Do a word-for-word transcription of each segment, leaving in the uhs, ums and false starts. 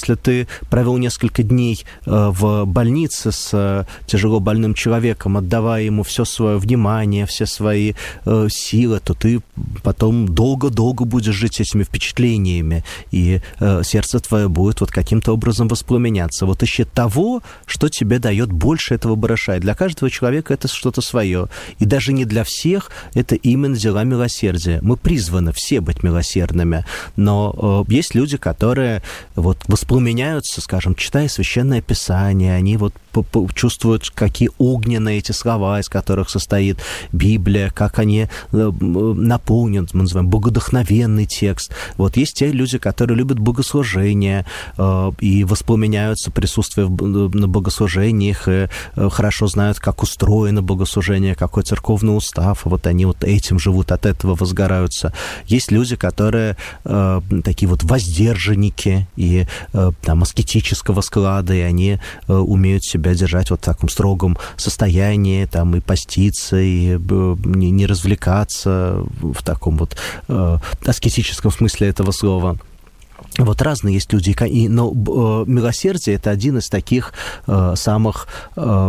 если ты провел несколько дней в больнице с тяжело больным человеком, отдавая ему все свое внимание, все свои силы, то ты потом долго-долго будешь жить этими впечатлениями, и сердце твое будет вот каким-то образом воспламеняться. Вот ищи того, что тебе дает больше этого барыша. И для каждого человека это что-то свое. И даже не для всех это именно дела милосердия. Мы призваны все быть милосердными, но э, есть люди, которые вот воспламеняются, скажем, читая Священное Писание, они вот чувствуют, какие огненные эти слова, из которых состоит Библия, как они наполнены, мы называем, богодухновенный текст. Вот есть те люди, которые любят богослужение э, и воспламеняются присутствие на богослужениях, и э, хорошо знают, как устроено богослужение, какой церковный устав, вот они вот этим живут, от этого возгораются. Есть люди, которые э, такие вот воздержанники и э, там аскетического склада, и они э, умеют себя держать вот в таком строгом состоянии, там и поститься, и э, не, не развлекаться в таком вот э, аскетическом смысле этого слова. Вот разные есть люди, и, но э, милосердие – это один из таких э, самых э,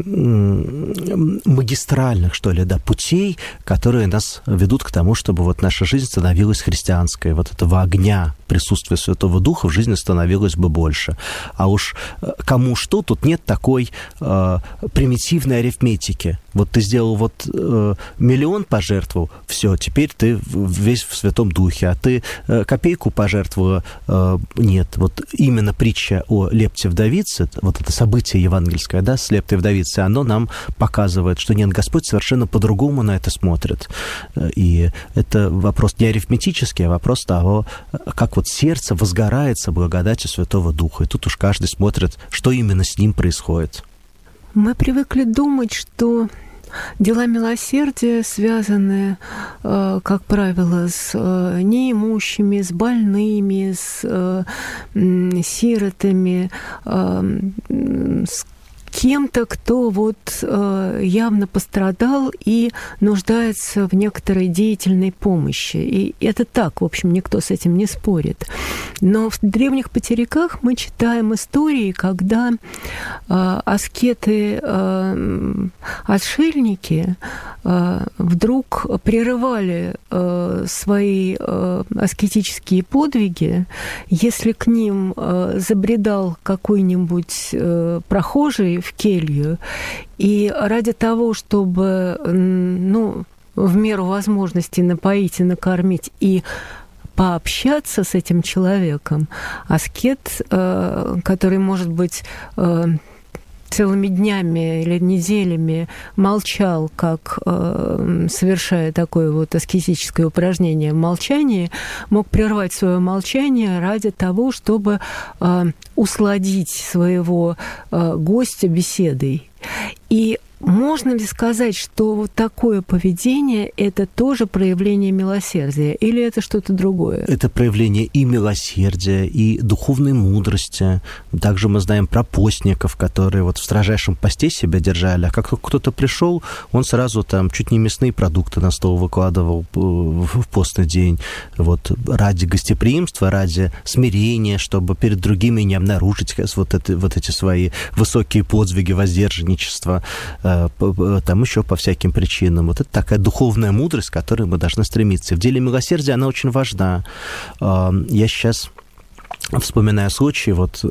магистральных, что ли, да, путей, которые нас ведут к тому, чтобы вот наша жизнь становилась христианской. Вот этого огня присутствия Святого Духа в жизни становилось бы больше. А уж кому что, тут нет такой э, примитивной арифметики. Вот ты сделал вот э, миллион пожертвовал, все, теперь ты весь в Святом Духе, а ты э, копейку пожертвовал, э, нет. Вот именно притча о лепте вдовице, вот это событие евангельское, да, с лептой вдовицей, оно нам показывает, что нет, Господь совершенно по-другому на это смотрит. И это вопрос не арифметический, а вопрос того, как вот сердце возгорается благодатью Святого Духа. И тут уж каждый смотрит, что именно с ним происходит. Мы привыкли думать, что дела милосердия связаны, как правило, с неимущими, с больными, с сиротами, с кем-то, кто вот э, явно пострадал и нуждается в некоторой деятельной помощи. И это так, в общем, никто с этим не спорит. Но в древних потериках мы читаем истории, когда э, аскеты, э, отшельники э, вдруг прерывали э, свои э, аскетические подвиги, если к ним э, забредал какой-нибудь э, прохожий в келью, и ради того, чтобы, ну, в меру возможностей напоить и накормить и пообщаться с этим человеком, аскет, который, может быть, целыми днями или неделями молчал, как э, совершая такое вот аскетическое упражнение в молчании, мог прервать свое молчание ради того, чтобы э, усладить своего э, гостя беседой. И можно ли сказать, что вот такое поведение – это тоже проявление милосердия, или это что-то другое? Это проявление и милосердия, и духовной мудрости. Также мы знаем про постников, которые вот в строжайшем посте себя держали, а как кто-то пришел, он сразу там чуть не мясные продукты на стол выкладывал в постный день. Вот ради гостеприимства, ради смирения, чтобы перед другими не обнаружить вот, это, вот эти свои высокие подвиги воздержанничества, там еще по всяким причинам. Вот это такая духовная мудрость, к которой мы должны стремиться. И в деле милосердия она очень важна. Я сейчас вспоминаю случай, вот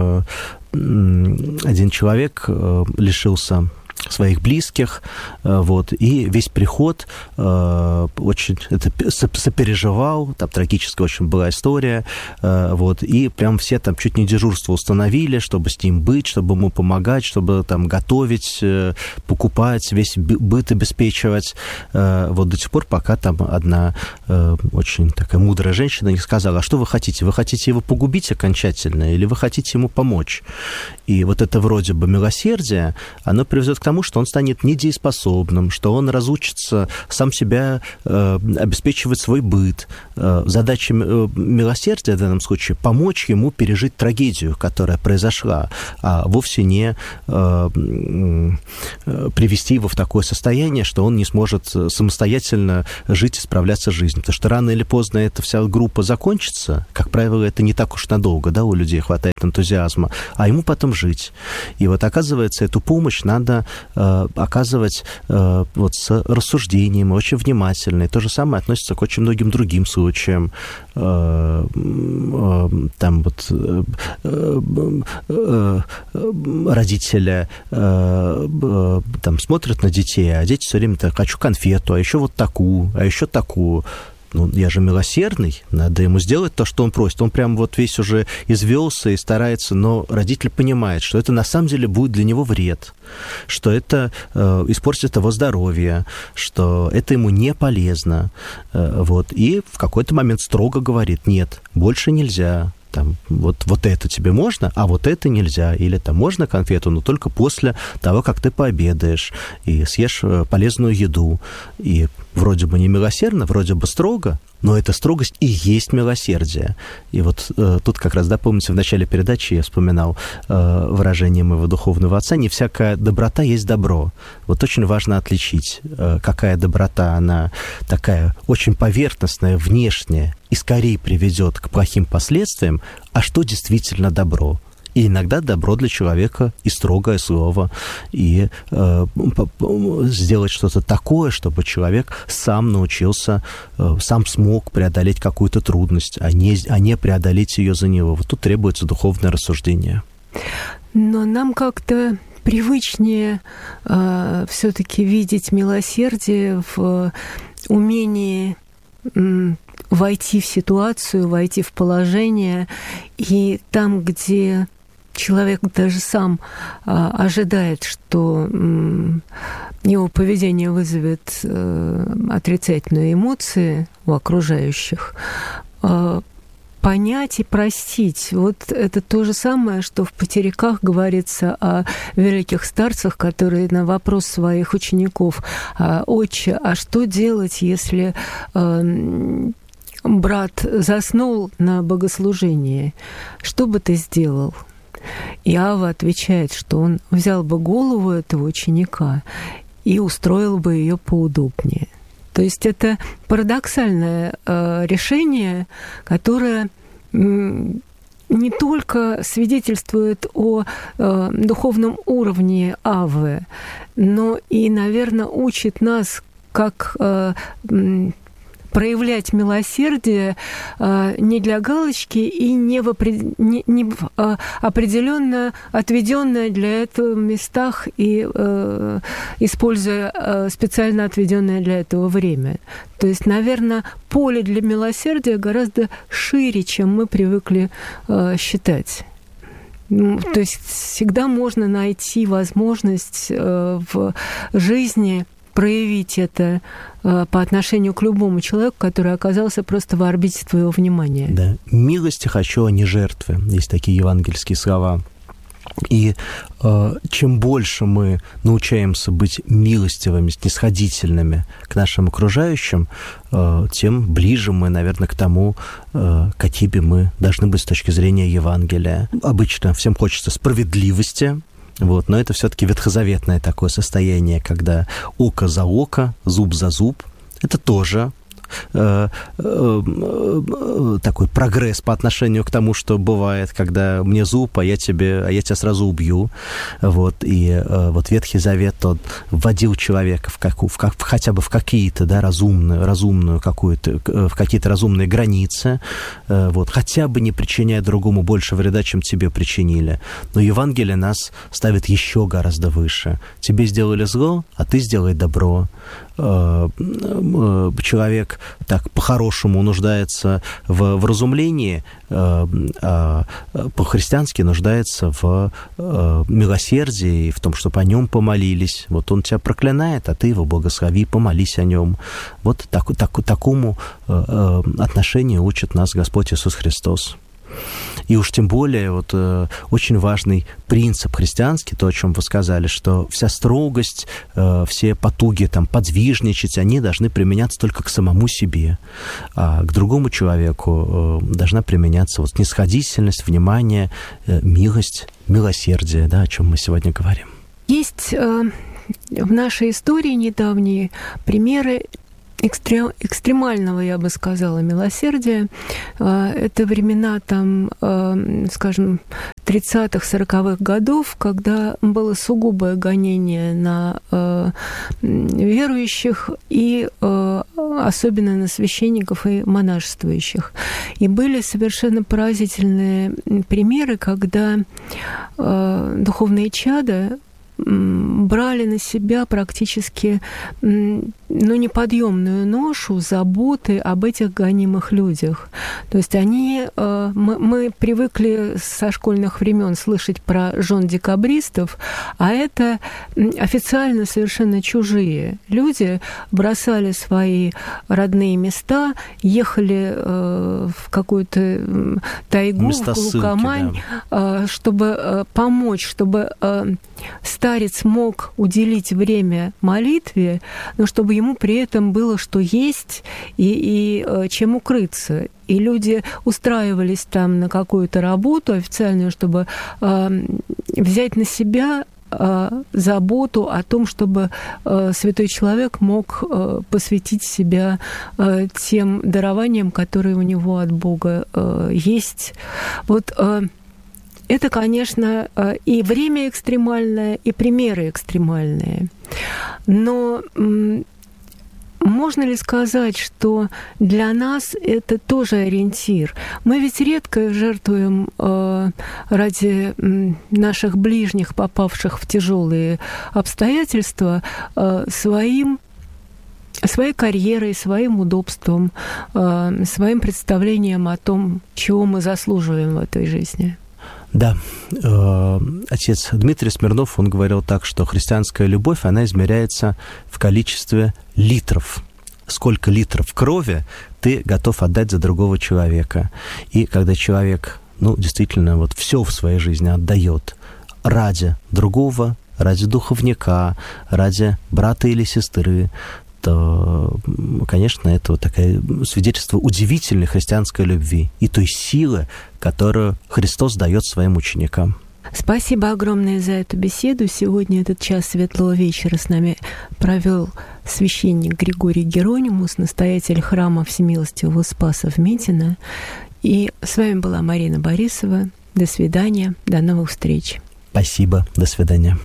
один человек лишился своих близких, вот, и весь приход э, очень это сопереживал, там трагическая очень была история, э, вот, и прям все там чуть не дежурство установили, чтобы с ним быть, чтобы ему помогать, чтобы там готовить, э, покупать, весь быт обеспечивать, э, вот до тех пор, пока там одна э, очень такая мудрая женщина не сказала: а что вы хотите? Вы хотите его погубить окончательно или вы хотите ему помочь? И вот это вроде бы милосердие, оно приведет к тому, что он станет недееспособным, что он разучится сам себя э, обеспечивать свой быт. Э, задача милосердия в данном случае — помочь ему пережить трагедию, которая произошла, а вовсе не э, э, привести его в такое состояние, что он не сможет самостоятельно жить и справляться с жизнью. Потому что рано или поздно эта вся группа закончится. Как правило, это не так уж надолго, да, у людей хватает энтузиазма, а ему потом жить. И вот, оказывается, эту помощь надо э, оказывать э, вот с рассуждением, очень внимательно. И то же самое относится к очень многим другим случаям. Э, э, там вот э, э, э, родители э, э, там смотрят на детей, а дети все время так: хочу конфету, а еще вот такую, а еще такую. Ну, я же милосердный, надо ему сделать то, что он просит. Он прям вот весь уже извелся и старается, но родитель понимает, что это на самом деле будет для него вред, что это э, испортит его здоровье, что это ему не полезно. Э, вот. И в какой-то момент строго говорит: нет, больше нельзя. Там, вот, вот это тебе можно, а вот это нельзя. Или там можно конфету, но только после того, как ты пообедаешь и съешь полезную еду. И вроде бы не милосердно, вроде бы строго, но эта строгость и есть милосердие. И вот э, тут как раз, да, помните, в начале передачи я вспоминал э, выражение моего духовного отца: не всякая доброта есть добро. Вот очень важно отличить, э, какая доброта, она такая очень поверхностная, внешняя, и скорее приведет к плохим последствиям, а что действительно добро. И иногда добро для человека и строгое слово, и э, сделать что-то такое, чтобы человек сам научился, э, сам смог преодолеть какую-то трудность, а не, а не преодолеть ее за него. Вот тут требуется духовное рассуждение. Но нам как-то привычнее э, все-таки видеть милосердие в умении э, войти в ситуацию, войти в положение, и там, где человек даже сам а, ожидает, что м, его поведение вызовет э, отрицательные эмоции у окружающих, э, понять и простить. Вот это то же самое, что в «Потеряках» говорится о великих старцах, которые на вопрос своих учеников: «Отче, а что делать, если э, брат заснул на богослужении? Что бы ты сделал?» И Ава отвечает, что он взял бы голову этого ученика и устроил бы ее поудобнее. То есть это парадоксальное э, решение, которое м, не только свидетельствует о э, духовном уровне Авы, но и, наверное, учит нас, как э, проявлять милосердие э, не для галочки и не в, опред... не, не в э, определенно отведенное для этого местах и э, используя э, специально отведенное для этого время. То есть, наверное, поле для милосердия гораздо шире, чем мы привыкли э, считать. То есть всегда можно найти возможность э, в жизни проявить это э, по отношению к любому человеку, который оказался просто в орбите твоего внимания. Да. «Милости хочу, а не жертвы». Есть такие евангельские слова. И э, чем больше мы научаемся быть милостивыми, снисходительными к нашим окружающим, э, тем ближе мы, наверное, к тому, э, какими мы должны быть с точки зрения Евангелия. Обычно всем хочется справедливости, вот, но это все-таки ветхозаветное такое состояние, когда око за око, зуб за зуб. Это тоже э, э, э, такой прогресс по отношению к тому, что бывает, когда мне зуб, а я, тебе, а я тебя сразу убью. Вот, и э, вот Ветхий Завет, он вводил человека в, как, в, как, в хотя бы в какие-то, да, разумную, разумную какую-то, в какие-то разумные границы, э, вот, хотя бы не причиняя другому больше вреда, чем тебе причинили. Но Евангелие нас ставит еще гораздо выше. Тебе сделали зло, а ты сделай добро. Человек так по-хорошему нуждается в вразумлении, а по-христиански нуждается в милосердии и в том, чтобы о нем помолились. Вот он тебя проклинает, а ты его благослови, помолись о нем. Вот так, так, такому отношению учит нас Господь Иисус Христос. И уж тем более вот э, очень важный принцип христианский, то, о чем вы сказали, что вся строгость, э, все потуги там подвижничать, они должны применяться только к самому себе, а к другому человеку э, должна применяться вот снисходительность, внимание, э, милость, милосердие, да, о чем мы сегодня говорим. Есть э, в нашей истории недавние примеры экстрем, экстремального, я бы сказала, милосердия. Э, это времена, там, э, скажем, тридцатых-сороковых годов, когда было сугубое гонение на э, верующих и э, особенно на священников и монашествующих. И были совершенно поразительные примеры, когда э, духовные чада брали на себя практически ну, неподъемную ношу заботы об этих гонимых людях. То есть они, мы, мы привыкли со школьных времен слышать про жен декабристов, а это официально совершенно чужие люди, бросали свои родные места, ехали в какую-то тайгу, места в глухомань, да. чтобы помочь, чтобы старец мог уделить время молитве, но чтобы ему при этом было что есть и, и чем укрыться. И люди устраивались там на какую-то работу официальную, чтобы э, взять на себя э, заботу о том, чтобы э, святой человек мог э, посвятить себя э, тем дарованиям, которые у него от Бога э, есть. Вот э, это, конечно, и время экстремальное, и примеры экстремальные. Но можно ли сказать, что для нас это тоже ориентир? Мы ведь редко жертвуем ради наших ближних, попавших в тяжелые обстоятельства, своим своей карьерой, своим удобством, своим представлением о том, чего мы заслуживаем в этой жизни. Да, отец Дмитрий Смирнов, он говорил так, что христианская любовь, она измеряется в количестве литров. Сколько литров крови ты готов отдать за другого человека. И когда человек, ну, действительно, вот все в своей жизни отдает ради другого, ради духовника, ради брата или сестры, то, конечно, это вот такое свидетельство удивительной христианской любви и той силы, которую Христос дает своим ученикам. Спасибо огромное за эту беседу. Сегодня этот час светлого вечера с нами провел священник Григорий Геронимус, настоятель храма Всемилостивого Спаса в Митино. И с вами была Марина Борисова. До свидания, до новых встреч. Спасибо, до свидания.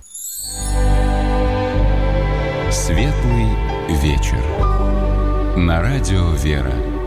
Светлый вечер. На радио «Вера».